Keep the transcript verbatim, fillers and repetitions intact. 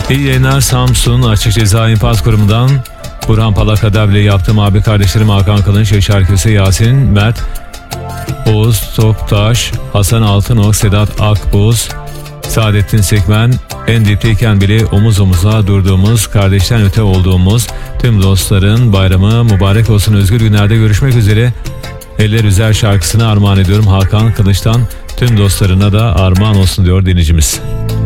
İyi yayınlar Samsun Açık Ceza İnfaz Kurumu'ndan Burhan Palakadavle yaptığım abi kardeşlerim Hakan Kılınç, Yaşar Köse, Yasin Mert, Oğuz Toktaş, Hasan Altınok, Sedat Akbuz, Saadettin Sekmen, en dipteyken bile omuz omuza durduğumuz, kardeşten öte olduğumuz tüm dostların bayramı mübarek olsun. Özgür günlerde görüşmek üzere. Eller Üzer şarkısını armağan ediyorum Hakan Kılıç'tan, tüm dostlarına da armağan olsun diyor dinleyicimiz.